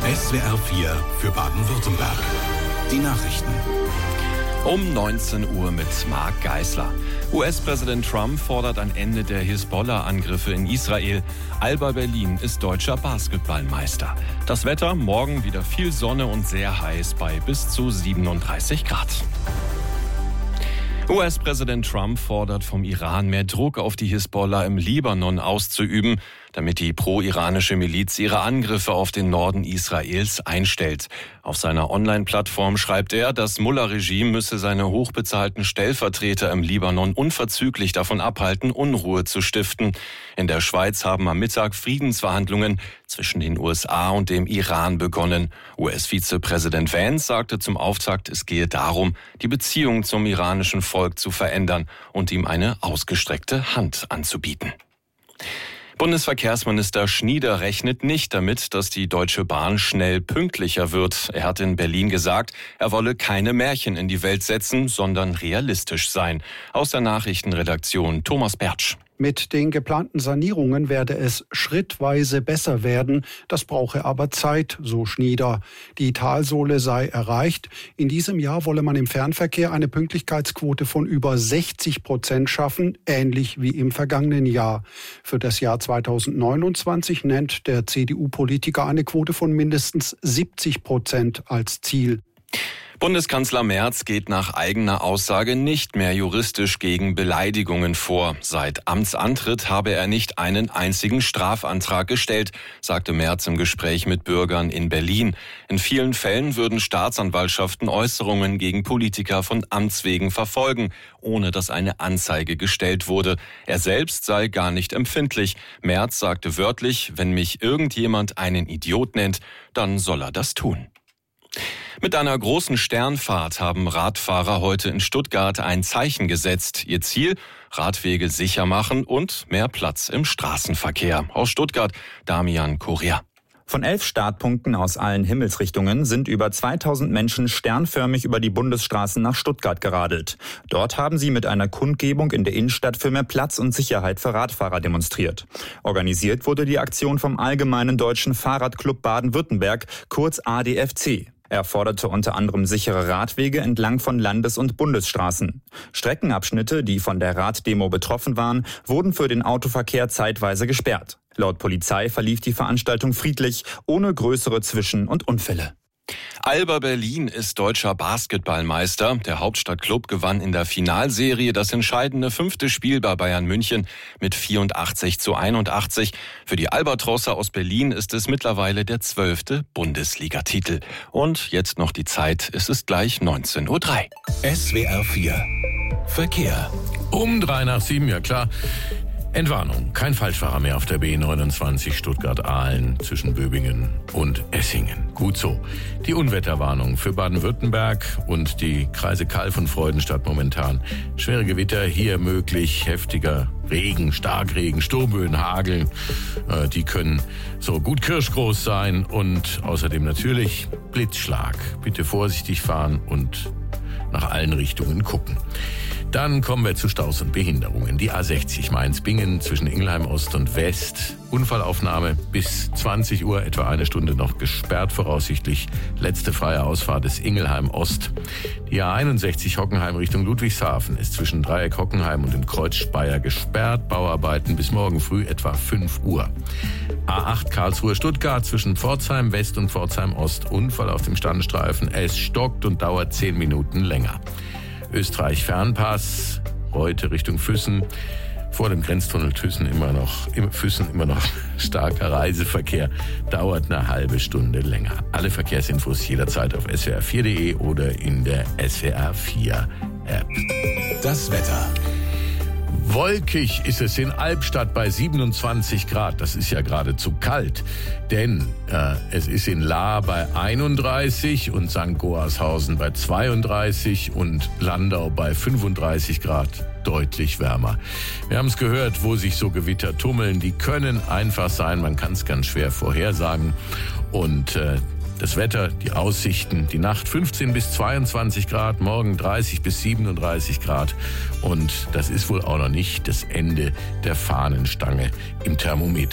SWR 4 für Baden-Württemberg. Die Nachrichten. Um 19 Uhr mit Marc Geisler. US-Präsident Trump fordert ein Ende der Hisbollah-Angriffe in Israel. Alba Berlin ist deutscher Basketballmeister. Das Wetter, morgen wieder viel Sonne und sehr heiß bei bis zu 37 Grad. US-Präsident Trump fordert vom Iran mehr Druck auf die Hisbollah im Libanon auszuüben, damit die pro-iranische Miliz ihre Angriffe auf den Norden Israels einstellt. Auf seiner Online-Plattform schreibt er, das Mullah-Regime müsse seine hochbezahlten Stellvertreter im Libanon unverzüglich davon abhalten, Unruhe zu stiften. In der Schweiz haben am Mittag Friedensverhandlungen zwischen den USA und dem Iran begonnen. US-Vizepräsident Vance sagte zum Auftakt, es gehe darum, die Beziehung zum iranischen Volk zu verändern und ihm eine ausgestreckte Hand anzubieten. Bundesverkehrsminister Schnieder rechnet nicht damit, dass die Deutsche Bahn schnell pünktlicher wird. Er hat in Berlin gesagt, er wolle keine Märchen in die Welt setzen, sondern realistisch sein. Aus der Nachrichtenredaktion Thomas Bertsch. Mit den geplanten Sanierungen werde es schrittweise besser werden. Das brauche aber Zeit, so Schnieder. Die Talsohle sei erreicht. In diesem Jahr wolle man im Fernverkehr eine Pünktlichkeitsquote von über 60% schaffen, ähnlich wie im vergangenen Jahr. Für das Jahr 2029 nennt der CDU-Politiker eine Quote von mindestens 70% als Ziel. Bundeskanzler Merz geht nach eigener Aussage nicht mehr juristisch gegen Beleidigungen vor. Seit Amtsantritt habe er nicht einen einzigen Strafantrag gestellt, sagte Merz im Gespräch mit Bürgern in Berlin. In vielen Fällen würden Staatsanwaltschaften Äußerungen gegen Politiker von Amts wegen verfolgen, ohne dass eine Anzeige gestellt wurde. Er selbst sei gar nicht empfindlich. Merz sagte wörtlich, wenn mich irgendjemand einen Idiot nennt, dann soll er das tun. Mit einer großen Sternfahrt haben Radfahrer heute in Stuttgart ein Zeichen gesetzt. Ihr Ziel: Radwege sicher machen und mehr Platz im Straßenverkehr. Aus Stuttgart, Damian Correa. Von 11 Startpunkten aus allen Himmelsrichtungen sind über 2000 Menschen sternförmig über die Bundesstraßen nach Stuttgart geradelt. Dort haben sie mit einer Kundgebung in der Innenstadt für mehr Platz und Sicherheit für Radfahrer demonstriert. Organisiert wurde die Aktion vom Allgemeinen Deutschen Fahrradclub Baden-Württemberg, kurz ADFC. Er forderte unter anderem sichere Radwege entlang von Landes- und Bundesstraßen. Streckenabschnitte, die von der Raddemo betroffen waren, wurden für den Autoverkehr zeitweise gesperrt. Laut Polizei verlief die Veranstaltung friedlich, ohne größere Zwischen- und Unfälle. Alba Berlin ist deutscher Basketballmeister. Der Hauptstadtklub gewann in der Finalserie das entscheidende 5. Spiel bei Bayern München mit 84:81. Für die Albatrosser aus Berlin ist es mittlerweile der 12. Bundesligatitel. Und jetzt noch die Zeit, es ist gleich 19:03 Uhr. SWR 4 Verkehr. Um 7:03, ja klar. Entwarnung, kein Falschfahrer mehr auf der B29 Stuttgart-Ahlen zwischen Böbingen und Essingen. Gut so. Die Unwetterwarnung für Baden-Württemberg und die Kreise Kalf und Freudenstadt momentan. Schwere Gewitter hier möglich, heftiger Regen, Starkregen, Sturmböen, Hagel. Die können so gut kirschgroß sein und außerdem natürlich Blitzschlag. Bitte vorsichtig fahren und nach allen Richtungen gucken. Dann kommen wir zu Staus und Behinderungen. Die A60 Mainz-Bingen zwischen Ingelheim Ost und West. Unfallaufnahme bis 20 Uhr, etwa eine Stunde noch gesperrt voraussichtlich. Letzte freie Ausfahrt ist Ingelheim Ost. Die A61 Hockenheim Richtung Ludwigshafen ist zwischen Dreieck Hockenheim und dem Kreuz Speyer gesperrt. Bauarbeiten bis morgen früh etwa 5 Uhr. A8 Karlsruhe Stuttgart zwischen Pforzheim West und Pforzheim Ost. Unfall auf dem Standstreifen. Es stockt und dauert 10 Minuten länger. Österreich-Fernpass, heute Richtung Füssen. Vor dem Grenztunnel Füssen immer noch starker Reiseverkehr. Dauert eine halbe Stunde länger. Alle Verkehrsinfos jederzeit auf swr4.de oder in der SWR4 App. Das Wetter. Wolkig ist es in Albstadt bei 27 Grad. Das ist ja geradezu kalt, denn es ist in Lahr bei 31 und St. Goarshausen bei 32 und Landau bei 35 Grad. Deutlich wärmer. Wir haben es gehört, wo sich so Gewitter tummeln. Die können einfach sein, man kann es ganz schwer vorhersagen. Und das Wetter, die Aussichten, die Nacht 15 bis 22 Grad, morgen 30 bis 37 Grad. Und das ist wohl auch noch nicht das Ende der Fahnenstange im Thermometer.